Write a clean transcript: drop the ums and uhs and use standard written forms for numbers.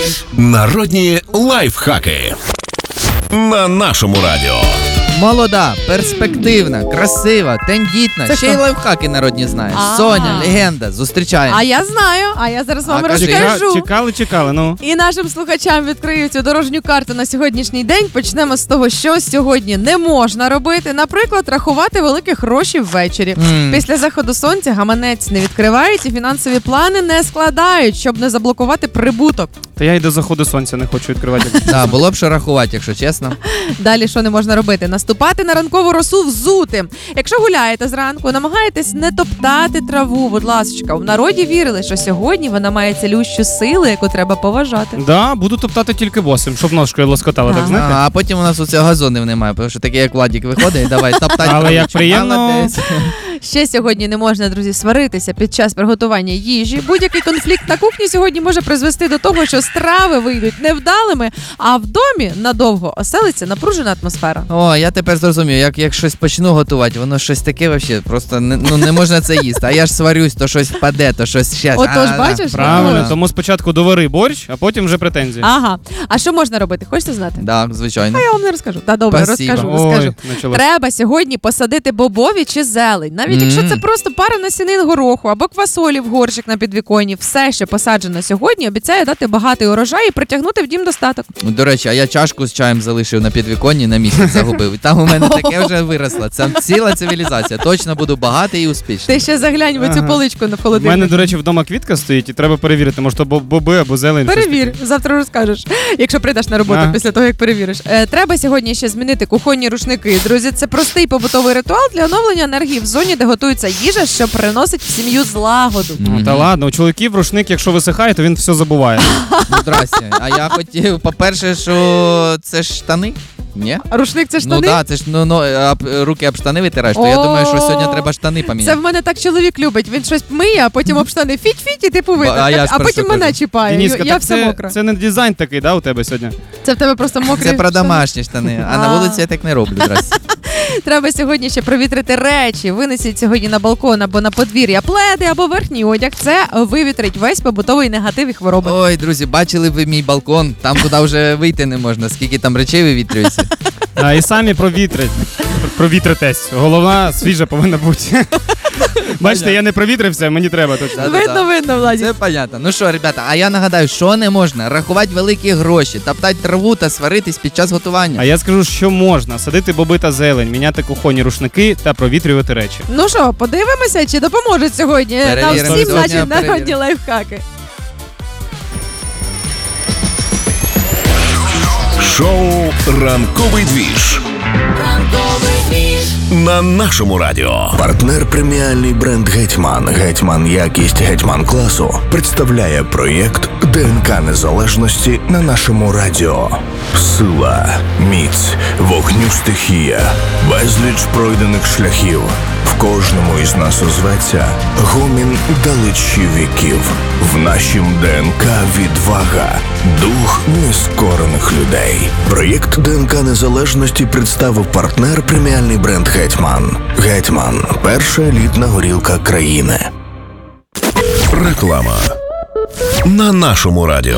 Народні лайфхаки на нашому радіо. Молода, перспективна, красива, тендітна. Ще й лайфхаки народні знаєш. Соня, легенда, зустрічаємо. А я знаю, я зараз вам кажи. розкажу. Чекали, ну. І нашим слухачам відкрию цю дорожню карту на сьогоднішній день. Почнемо з того, що сьогодні не можна робити. Наприклад, рахувати великі гроші ввечері. Після заходу сонця гаманець не відкривають і фінансові плани не складають, щоб не заблокувати прибуток. Та я й до заходу сонця не хочу відкривати. Так, було б що рахувати, якщо чесно. Далі що не можна робити? Наступати на ранкову росу взутим. Якщо гуляєте зранку, намагаєтесь не топтати траву, будь ласочка. В народі вірили, що сьогодні вона має цілющу силу, яку треба поважати. Да, буду топтати тільки босим, щоб ножкою лоскотали, так знаєте? А потім у нас оцього газонів немає, тому що такий як Владік виходить і давай топтати. Але як травичку. приємно. Молодець. Ще сьогодні не можна, друзі, сваритися під час приготування їжі. Будь-який конфлікт на кухні сьогодні може призвести до того, що страви вийдуть невдалими, а в домі надовго оселиться напружена атмосфера. О, я тепер зрозумів, як щось почну готувати, воно щось таке вообще, просто не можна це їсти. А я ж сварюсь, то щось впаде, то щось ще. Отож, бачиш? Правильно, тому спочатку довари борщ, а потім вже претензії. Ага. А що можна робити? Хочете знати? Так, звичайно. А я вам не розкажу. Та добре, Спасибо. розкажу. Началось. Треба сьогодні посадити бобові чи зелень. Навіть якщо це просто пара насінин гороху або квасолі в горщик на підвіконні, все, що посаджено сьогодні, обіцяє дати багатий урожай і притягнути в дім достаток. До речі, а я чашку з чаєм залишив на підвіконні, на місяць загубив. І там у мене таке вже виросло. Це ціла цивілізація. Точно буду багатий і успішний. Ти ще заглянь в цю поличку на У холодильник. мене, до речі, вдома квітка стоїть і треба перевірити, може то боби або зелень. Перевір, завтра розкажеш, якщо прийдеш на роботу після того, як перевіриш. Треба сьогодні ще змінити кухонні рушники. Друзі, це простий побутовий ритуал для оновлення енергії в зоні, де готується їжа, що приносить в сім'ю злагоду. Ну, та ладно, у чоловіків рушник, якщо висихає, то він все забуває. Ну, здрасте. А я хотів, по-перше, що це ж штани? Ні? А рушник це штани? Ну так, це ж руки об штани витираєш, то я думаю, що сьогодні треба штани Це поміняти. в мене так чоловік любить. Він щось миє, а потім об штани фіть-фіть і типу А я витер. ж А про потім що мене кажу. чіпає. Дениска, Я так вся мокра. це не дизайн такий, да, у тебе сьогодні? Це в тебе просто мокрі Це про штани. домашні штани, а на вулиці я так не роблю, здрасте. Треба сьогодні ще провітрити речі. Винесіть сьогодні на балкон або на подвір'я пледи або верхній одяг. Це вивітрить весь побутовий негатив і хвороби. Ой, друзі, бачили ви мій балкон? Там туди вже вийти не можна, скільки там речей вивітрюється. І самі провітритесь. Головна свіжа повинна бути. Бачите, я не провітрився, мені треба точно. Да-да-да. Видно, Владі. Це понятно. Ну що, ребята, а я нагадаю, що не можна? Рахувати великі гроші, топтати траву та сваритись під час готування. А я скажу, що можна садити боби та зелень, міняти кухонні рушники та провітрювати речі. Ну що, подивимося, чи допоможуть сьогодні нам Перевіримо, всім сьогодні наші народні перевіримо. лайфхаки. Шоу «Ранковий двіж» на нашому радіо. Партнер преміальний бренд «Гетьман». «Гетьман» якість «Гетьман» класу представляє проєкт ДНК Незалежності на нашому радіо. Сила, міць, вогню стихія, безліч пройдених шляхів. В кожному із нас озветься гомін далечі віків. В нашім ДНК відвага, дух нескорених людей. Проєкт ДНК Незалежності представив партнер преміальний бренд «Гетьман». «Гетьман» – перша елітна горілка країни. Реклама на нашому радіо.